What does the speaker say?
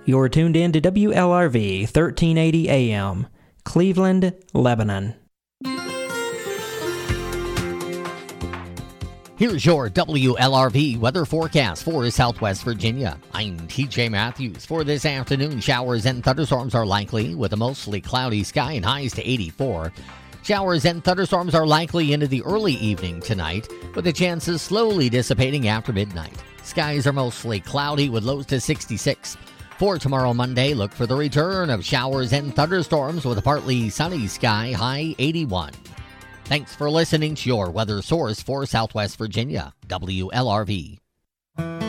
You're tuned in to WLRV 1380 AM, Cleveland, Lebanon. Here's your WLRV weather forecast for Southwest Virginia. I'm TJ Matthews. For this afternoon, showers and thunderstorms are likely with a mostly cloudy sky and highs to 84. Showers and thunderstorms are likely into the early evening tonight, with the chances slowly dissipating after midnight. Skies are mostly cloudy with lows to 66. For tomorrow, Monday, look for the return of showers and thunderstorms with a partly sunny sky, high 81. Thanks for listening to your weather source for Southwest Virginia, WLRV.